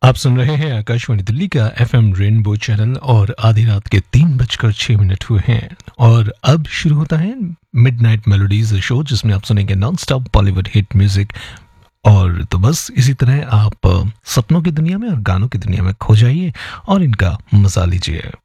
आप सुन रहे हैं आकाशवाणी दिल्ली का एफएम रेनबो चैनल और आधी रात के 3:06 हुए हैं और अब शुरू होता है मिडनाइट मेलोडीज शो जिसमें आप सुनेंगे non stop Bollywood hit music. और तो बस इसी तरह आप सपनों की दुनिया में और गानों की दुनिया में खो जाइए और इनका मजा लीजिए।